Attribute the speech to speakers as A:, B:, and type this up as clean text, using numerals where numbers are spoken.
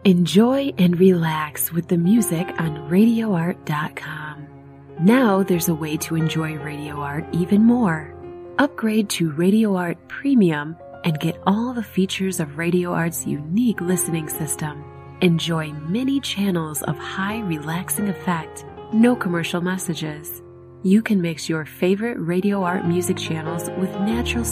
A: Enjoy and relax with the music on RadioArt.com. Now there's a way to enjoy Radio Art even more. Upgrade to Radio Art Premium and get all the features of Radio Art's unique listening system. Enjoy many channels of high relaxing effect, no commercial messages. You can mix your favorite Radio Art music channels with natural